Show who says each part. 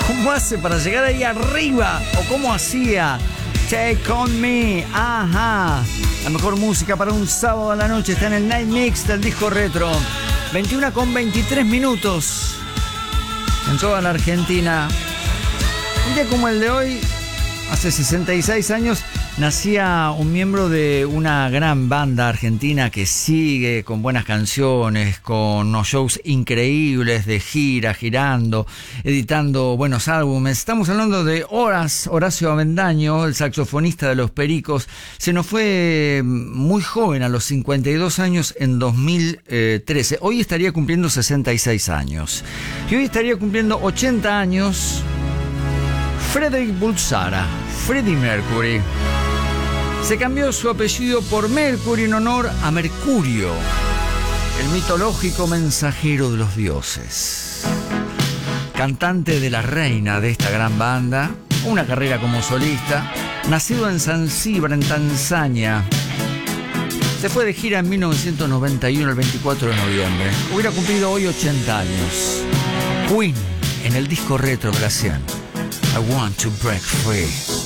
Speaker 1: ¿Cómo hace para llegar ahí arriba? ¿O cómo hacía? Take On Me. Ajá. La mejor música para un sábado a la noche está en el Night Mix del disco retro. 21:23 en toda la Argentina. Un día como el de hoy, hace 66 años, nacía un miembro de una gran banda argentina que sigue con buenas canciones, con unos shows increíbles de gira, girando, editando buenos álbumes. Estamos hablando de Horacio Avendaño, el saxofonista de Los Pericos. Se nos fue muy joven, a los 52 años, en 2013. Hoy estaría cumpliendo 66 años. Y hoy estaría cumpliendo 80 años Frederick Bulsara, Freddie Mercury. Se cambió su apellido por Mercury en honor a Mercurio, el mitológico mensajero de los dioses. Cantante de la reina de esta gran banda, una carrera como solista, nacido en Zanzíbar, en Tanzania. Se fue de gira en 1991, el 24 de noviembre. Hubiera cumplido hoy 80 años. Queen, en el disco retro Glacian. I want to break free.